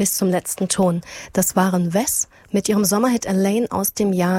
bis zum letzten Ton. Das waren Wes mit ihrem Sommerhit Elaine aus dem Jahr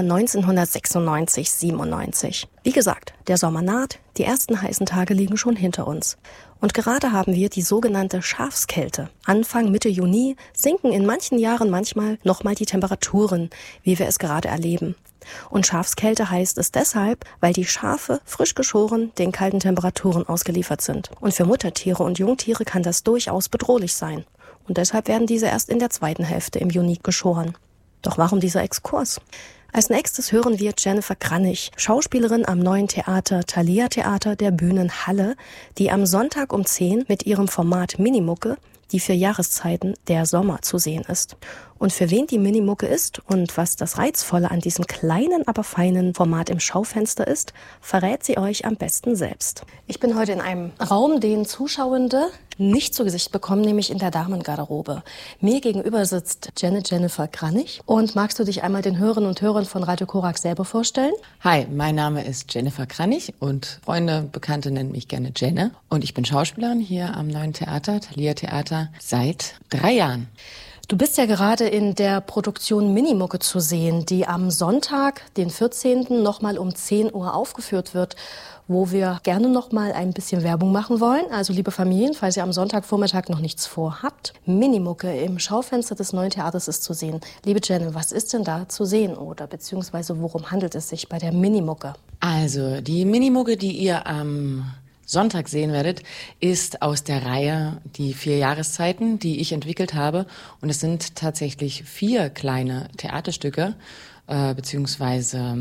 1996-97. Wie gesagt, der Sommer naht, die ersten heißen Tage liegen schon hinter uns. Und gerade haben wir die sogenannte Schafskälte. Anfang, Mitte Juni sinken in manchen Jahren manchmal nochmal die Temperaturen, wie wir es gerade erleben. Und Schafskälte heißt es deshalb, weil die Schafe frisch geschoren den kalten Temperaturen ausgeliefert sind. Und für Muttertiere und Jungtiere kann das durchaus bedrohlich sein. Und deshalb werden diese erst in der zweiten Hälfte im Juni geschoren. Doch warum dieser Exkurs? Als nächstes hören wir Jennifer Kranich, Schauspielerin am neuen Theater Thalia Theater der Bühnenhalle, die am Sonntag um 10 mit ihrem Format Minimucke die 4 Jahreszeiten der Sommer zu sehen ist. Und für wen die Minimucke ist und was das Reizvolle an diesem kleinen, aber feinen Format im Schaufenster ist, verrät sie euch am besten selbst. Ich bin heute in einem Raum, den Zuschauende nicht zu Gesicht bekommen, nämlich in der Damengarderobe. Mir gegenüber sitzt Jennifer Kranich. Und magst du dich einmal den Hörerinnen und Hörern von Radio Korax selber vorstellen? Hi, mein Name ist Jennifer Kranich und Freunde, Bekannte nennen mich gerne Jenne. Und ich bin Schauspielerin hier am neuen Theater, Thalia Theater, seit 3 Jahren. Du bist ja gerade in der Produktion Minimucke zu sehen, die am Sonntag, den 14. nochmal um 10 Uhr aufgeführt wird, wo wir gerne nochmal ein bisschen Werbung machen wollen. Also liebe Familien, falls ihr am Sonntagvormittag noch nichts vorhabt, Minimucke im Schaufenster des neuen Theaters ist zu sehen. Liebe Jenny, was ist denn da zu sehen oder beziehungsweise worum handelt es sich bei der Minimucke? Also die Minimucke, die ihr am Sonntag sehen werdet, ist aus der Reihe die 4 Jahreszeiten, die ich entwickelt habe. Und es sind tatsächlich 4 kleine Theaterstücke, beziehungsweise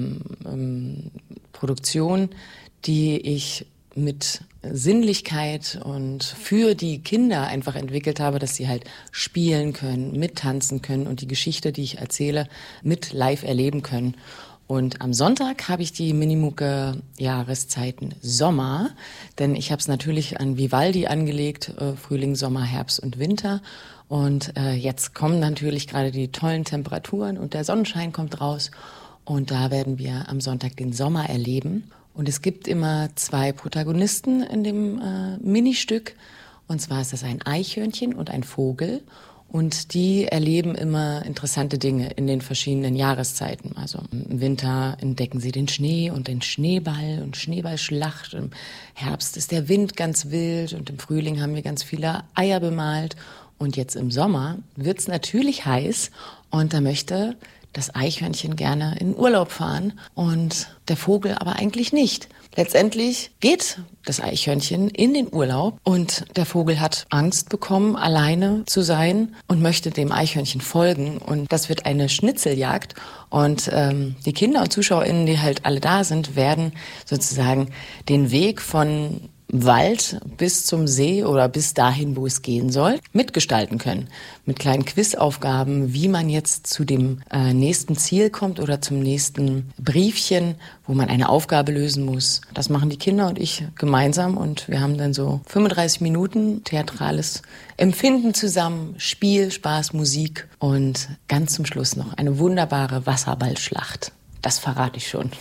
Produktionen, die ich mit Sinnlichkeit und für die Kinder einfach entwickelt habe, dass sie halt spielen können, mittanzen können und die Geschichte, die ich erzähle, mit live erleben können. Und am Sonntag habe ich die Minimucke Jahreszeiten Sommer, denn ich habe es natürlich an Vivaldi angelegt, Frühling, Sommer, Herbst und Winter. Und jetzt kommen natürlich gerade die tollen Temperaturen und der Sonnenschein kommt raus. Und da werden wir am Sonntag den Sommer erleben. Und es gibt immer 2 Protagonisten in dem Ministück. Und zwar ist das ein Eichhörnchen und ein Vogel. Und die erleben immer interessante Dinge in den verschiedenen Jahreszeiten. Also im Winter entdecken sie den Schnee und den Schneeball und Schneeballschlacht. Im Herbst ist der Wind ganz wild und im Frühling haben wir ganz viele Eier bemalt. Und jetzt im Sommer wird's natürlich heiß und da möchte das Eichhörnchen gerne in Urlaub fahren und der Vogel aber eigentlich nicht. Letztendlich geht das Eichhörnchen in den Urlaub und der Vogel hat Angst bekommen, alleine zu sein und möchte dem Eichhörnchen folgen. Und das wird eine Schnitzeljagd. Und die Kinder und ZuschauerInnen, die halt alle da sind, werden sozusagen den Weg von Wald bis zum See oder bis dahin, wo es gehen soll, mitgestalten können. Mit kleinen Quizaufgaben, wie man jetzt zu dem nächsten Ziel kommt oder zum nächsten Briefchen, wo man eine Aufgabe lösen muss. Das machen die Kinder und ich gemeinsam und wir haben dann so 35 Minuten theatrales Empfinden zusammen, Spiel, Spaß, Musik und ganz zum Schluss noch eine wunderbare Wasserballschlacht. Das verrate ich schon.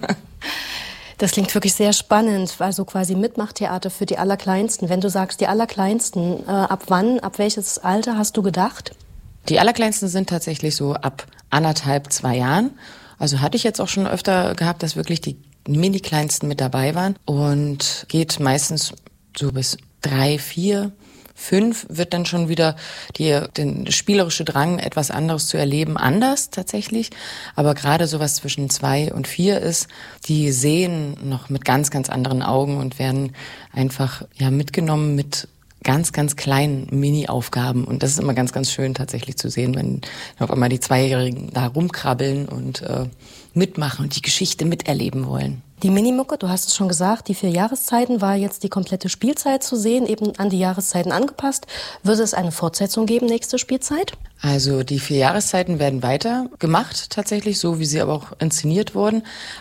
Das klingt wirklich sehr spannend, also quasi Mitmachtheater für die Allerkleinsten. Wenn du sagst, die Allerkleinsten, ab wann, ab welches Alter hast du gedacht? Die Allerkleinsten sind tatsächlich so ab 1,5, 2 Jahren. Also hatte ich jetzt auch schon öfter gehabt, dass wirklich die Mini-Kleinsten mit dabei waren. Und geht meistens so bis 3, 4, 5 wird dann schon wieder der spielerische Drang, etwas anderes zu erleben, anders tatsächlich. Aber gerade sowas zwischen 2 und 4 ist, die sehen noch mit ganz, ganz anderen Augen und werden einfach mitgenommen mit ganz, ganz kleinen Mini-Aufgaben. Und das ist immer ganz, ganz schön tatsächlich zu sehen, wenn auf einmal die 2-Jährigen da rumkrabbeln und mitmachen und die Geschichte miterleben wollen. Die Minimucke, du hast es schon gesagt, die 4 Jahreszeiten war jetzt die komplette Spielzeit zu sehen, eben an die Jahreszeiten angepasst. Wird es eine Fortsetzung geben, nächste Spielzeit? Also die 4 Jahreszeiten werden weiter gemacht, tatsächlich, so wie sie aber auch inszeniert wurden.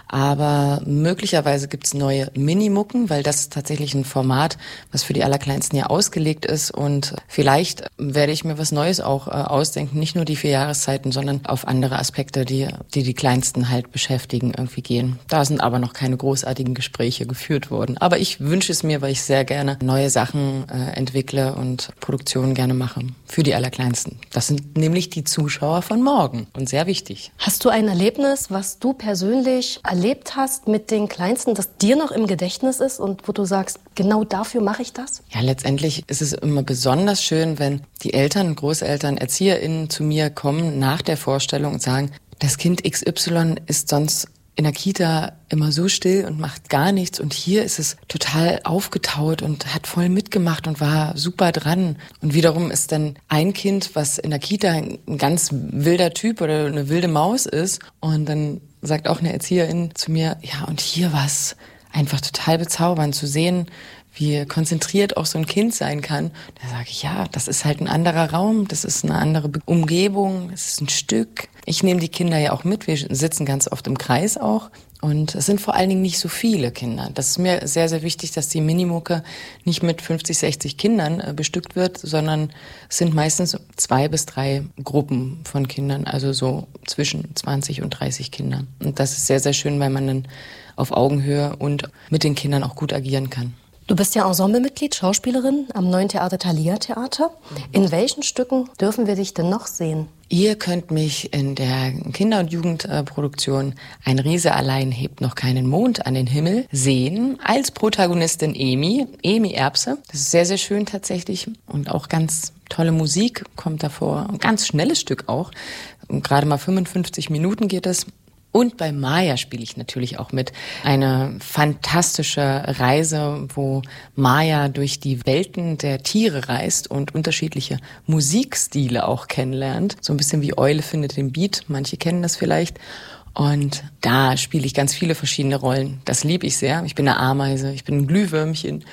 Aber möglicherweise gibt's neue Minimucken, weil das ist tatsächlich ein Format, was für die Allerkleinsten ja ausgelegt ist. Und vielleicht werde ich mir was Neues auch ausdenken, nicht nur die 4 Jahreszeiten, sondern auf andere Aspekte, die Kleinsten halt beschäftigen, irgendwie gehen. Da sind aber noch keine großartigen Gespräche geführt worden. Aber ich wünsche es mir, weil ich sehr gerne neue Sachen entwickle und Produktionen gerne mache für die Allerkleinsten. Das sind nämlich die Zuschauer von morgen und sehr wichtig. Hast du ein Erlebnis, was du persönlich erlebt hast mit den Kleinsten, das dir noch im Gedächtnis ist und wo du sagst, genau dafür mache ich das? Ja, letztendlich ist es immer besonders schön, wenn die Eltern, Großeltern, ErzieherInnen zu mir kommen nach der Vorstellung und sagen, das Kind XY ist sonst in der Kita immer so still und macht gar nichts und hier ist es total aufgetaut und hat voll mitgemacht und war super dran. Und wiederum ist dann ein Kind, was in der Kita ein ganz wilder Typ oder eine wilde Maus ist und dann sagt auch eine Erzieherin zu mir, ja und hier war es einfach total bezaubernd zu sehen, wie konzentriert auch so ein Kind sein kann. Da sage ich, ja, das ist halt ein anderer Raum, das ist eine andere Umgebung, es ist ein Stück. Ich nehme die Kinder ja auch mit, wir sitzen ganz oft im Kreis auch. Und es sind vor allen Dingen nicht so viele Kinder. Das ist mir sehr, sehr wichtig, dass die Minimucke nicht mit 50, 60 Kindern bestückt wird, sondern es sind meistens 2 bis 3 Gruppen von Kindern, also so zwischen 20 und 30 Kindern. Und das ist sehr, sehr schön, weil man dann auf Augenhöhe und mit den Kindern auch gut agieren kann. Du bist ja Ensemblemitglied, Schauspielerin am Neuen Theater Thalia Theater. In welchen Stücken dürfen wir dich denn noch sehen? Ihr könnt mich in der Kinder- und Jugendproduktion Ein Riese allein hebt noch keinen Mond an den Himmel sehen als Protagonistin Emi Erbse. Das ist sehr, sehr schön tatsächlich und auch ganz tolle Musik kommt davor. Ein ganz schnelles Stück auch. Gerade mal 55 Minuten geht es. Und bei Maya spiele ich natürlich auch mit. Eine fantastische Reise, wo Maya durch die Welten der Tiere reist und unterschiedliche Musikstile auch kennenlernt. So ein bisschen wie Eule findet den Beat. Manche kennen das vielleicht. Und da spiele ich ganz viele verschiedene Rollen. Das liebe ich sehr. Ich bin eine Ameise, ich bin ein Glühwürmchen,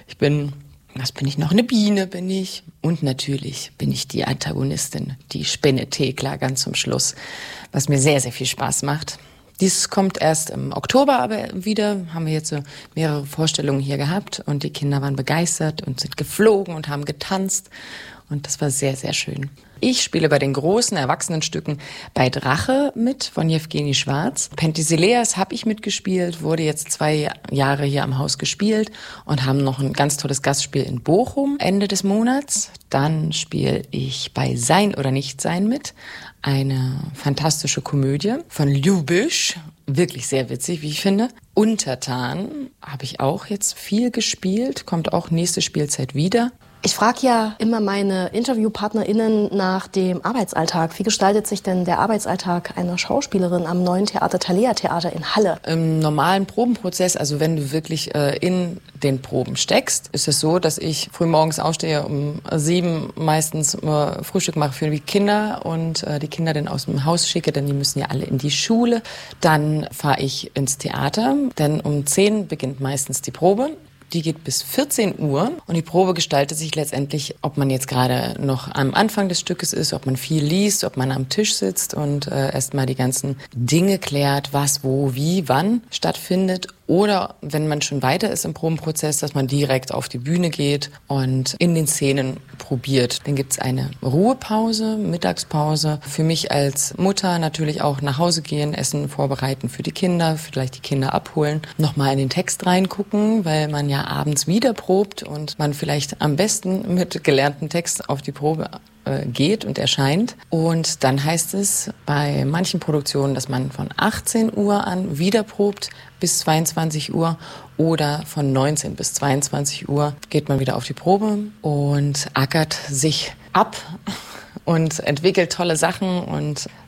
was bin ich noch? Eine Biene bin ich. Und natürlich bin ich die Antagonistin, die Spinne Thekla ganz zum Schluss, was mir sehr, sehr viel Spaß macht. Dies kommt erst im Oktober aber wieder, haben wir jetzt so mehrere Vorstellungen hier gehabt und die Kinder waren begeistert und sind geflogen und haben getanzt und das war sehr, sehr schön. Ich spiele bei den großen Erwachsenenstücken bei Drache mit von Jewgeni Schwarz. Penthesilea habe ich mitgespielt, wurde jetzt 2 Jahre hier am Haus gespielt und haben noch ein ganz tolles Gastspiel in Bochum Ende des Monats. Dann spiele ich bei Sein oder Nichtsein mit, eine fantastische Komödie von Ljubisch, wirklich sehr witzig, wie ich finde. Untertan habe ich auch jetzt viel gespielt, kommt auch nächste Spielzeit wieder. Ich frage ja immer meine InterviewpartnerInnen nach dem Arbeitsalltag. Wie gestaltet sich denn der Arbeitsalltag einer Schauspielerin am Neuen Theater Thalia Theater in Halle? Im normalen Probenprozess, also wenn du wirklich in den Proben steckst, ist es so, dass ich frühmorgens aufstehe, um 7 meistens Frühstück mache für die Kinder und die Kinder dann aus dem Haus schicke, denn die müssen ja alle in die Schule. Dann fahre ich ins Theater, denn um 10 beginnt meistens die Probe. Die geht bis 14 Uhr und die Probe gestaltet sich letztendlich, ob man jetzt gerade noch am Anfang des Stückes ist, ob man viel liest, ob man am Tisch sitzt und erstmal die ganzen Dinge klärt, was, wo, wie, wann stattfindet. Oder wenn man schon weiter ist im Probenprozess, dass man direkt auf die Bühne geht und in den Szenen probiert. Dann gibt's eine Ruhepause, Mittagspause. Für mich als Mutter natürlich auch nach Hause gehen, Essen vorbereiten für die Kinder, vielleicht die Kinder abholen, nochmal in den Text reingucken, weil man ja abends wieder probt und man vielleicht am besten mit gelerntem Text auf die Probe geht und erscheint. Und dann heißt es bei manchen Produktionen, dass man von 18 Uhr an wieder probt bis 22 Uhr oder von 19 bis 22 Uhr geht man wieder auf die Probe und ackert sich ab und entwickelt tolle Sachen und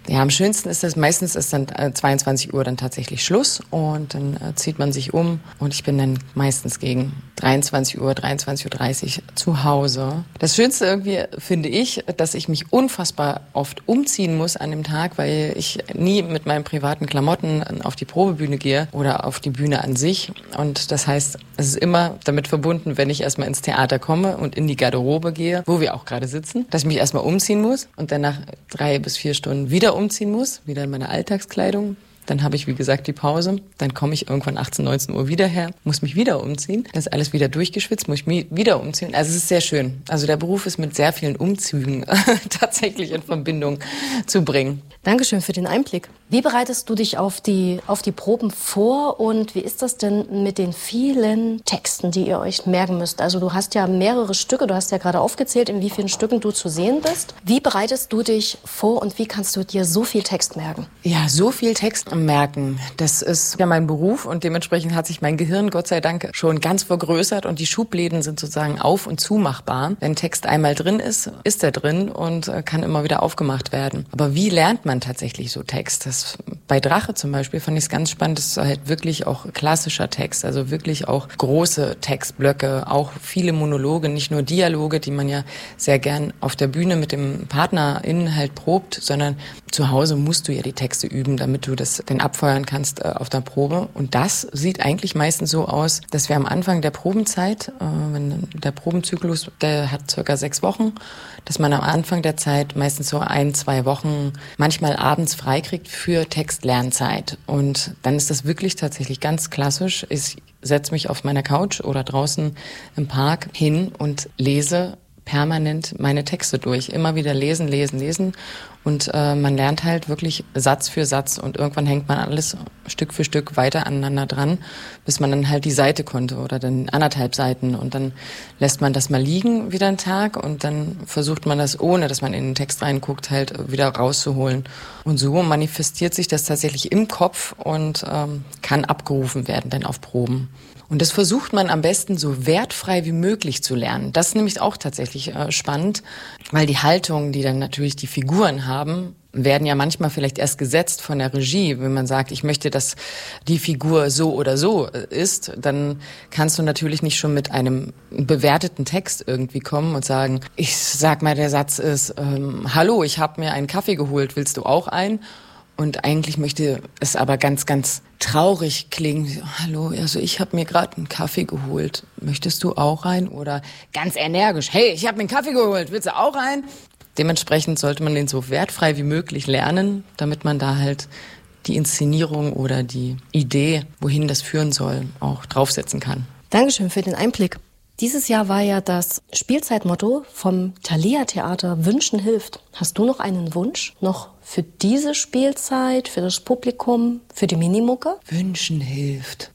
Ja, am schönsten ist meistens ist dann 22 Uhr dann tatsächlich Schluss und dann zieht man sich um und ich bin dann meistens gegen 23 Uhr, 23:30 Uhr zu Hause. Das Schönste irgendwie finde ich, dass ich mich unfassbar oft umziehen muss an dem Tag, weil ich nie mit meinen privaten Klamotten auf die Probebühne gehe oder auf die Bühne an sich. Und das heißt, es ist immer damit verbunden, wenn ich erstmal ins Theater komme und in die Garderobe gehe, wo wir auch gerade sitzen, dass ich mich erstmal umziehen muss und dann nach 3 bis 4 Stunden wieder umziehen muss, wieder in meine Alltagskleidung. Dann habe ich, wie gesagt, die Pause. Dann komme ich irgendwann 18, 19 Uhr wieder her, muss mich wieder umziehen. Dann ist alles wieder durchgeschwitzt, muss ich mich wieder umziehen. Also es ist sehr schön. Also der Beruf ist mit sehr vielen Umzügen tatsächlich in Verbindung zu bringen. Dankeschön für den Einblick. Wie bereitest du dich auf die Proben vor und wie ist das denn mit den vielen Texten, die ihr euch merken müsst? Also du hast ja mehrere Stücke, du hast ja gerade aufgezählt, in wie vielen Stücken du zu sehen bist. Wie bereitest du dich vor und wie kannst du dir so viel Text merken? Ja, so viel Text merken, das ist ja mein Beruf und dementsprechend hat sich mein Gehirn, Gott sei Dank, schon ganz vergrößert und die Schubläden sind sozusagen auf- und zumachbar. Wenn Text einmal drin ist, ist er drin und kann immer wieder aufgemacht werden. Aber wie lernt man tatsächlich so Text? Bei Drache zum Beispiel fand ich es ganz spannend, das ist halt wirklich auch klassischer Text, also wirklich auch große Textblöcke, auch viele Monologe, nicht nur Dialoge, die man ja sehr gern auf der Bühne mit dem PartnerInnen halt probt, sondern zu Hause musst du ja die Texte üben, damit du das dann abfeuern kannst auf der Probe. Und das sieht eigentlich meistens so aus, dass wir am Anfang der Probenzeit, wenn der Probenzyklus, der hat circa 6 Wochen, dass man am Anfang der Zeit meistens so 1, 2 Wochen manchmal abends freikriegt für Textlernzeit. Und dann ist das wirklich tatsächlich ganz klassisch. Ich setze mich auf meiner Couch oder draußen im Park hin und lese permanent meine Texte durch. Immer wieder lesen, lesen, lesen. Und man lernt halt wirklich Satz für Satz und irgendwann hängt man alles Stück für Stück weiter aneinander dran, bis man dann halt die Seite konnte oder dann 1,5 Seiten und dann lässt man das mal liegen wieder einen Tag und dann versucht man das, ohne dass man in den Text reinguckt, halt wieder rauszuholen. Und so manifestiert sich das tatsächlich im Kopf und kann abgerufen werden dann auf Proben. Und das versucht man am besten so wertfrei wie möglich zu lernen. Das ist nämlich auch tatsächlich spannend, weil die Haltung, die dann natürlich die Figuren haben, werden ja manchmal vielleicht erst gesetzt von der Regie. Wenn man sagt, ich möchte, dass die Figur so oder so ist, dann kannst du natürlich nicht schon mit einem bewerteten Text irgendwie kommen und sagen, ich sag mal, der Satz ist, hallo, ich habe mir einen Kaffee geholt, willst du auch einen? Und eigentlich möchte es aber ganz, ganz traurig klingen. Hallo, also ich habe mir gerade einen Kaffee geholt. Möchtest du auch einen? Oder ganz energisch. Hey, ich habe mir einen Kaffee geholt. Willst du auch einen? Dementsprechend sollte man den so wertfrei wie möglich lernen, damit man da halt die Inszenierung oder die Idee, wohin das führen soll, auch draufsetzen kann. Dankeschön für den Einblick. Dieses Jahr war ja das Spielzeitmotto vom Thalia Theater Wünschen hilft. Hast du noch einen Wunsch? Noch für diese Spielzeit, für das Publikum, für die Minimucke? Wünschen hilft.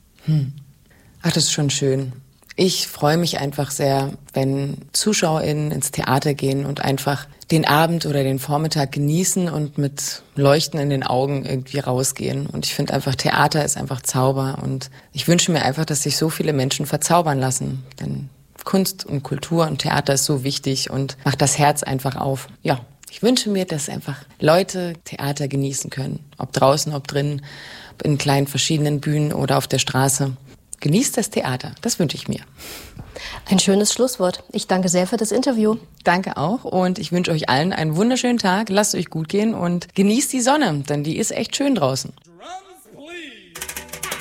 Ach, das ist schon schön. Ich freue mich einfach sehr, wenn ZuschauerInnen ins Theater gehen und einfach den Abend oder den Vormittag genießen und mit Leuchten in den Augen irgendwie rausgehen. Und ich finde einfach, Theater ist einfach Zauber. Und ich wünsche mir einfach, dass sich so viele Menschen verzaubern lassen. Denn Kunst und Kultur und Theater ist so wichtig und macht das Herz einfach auf. Ja, ich wünsche mir, dass einfach Leute Theater genießen können. Ob draußen, ob drinnen, ob in kleinen verschiedenen Bühnen oder auf der Straße. Genießt das Theater, das wünsche ich mir. Ein schönes Schlusswort. Ich danke sehr für das Interview. Danke auch und ich wünsche euch allen einen wunderschönen Tag. Lasst euch gut gehen und genießt die Sonne, denn die ist echt schön draußen.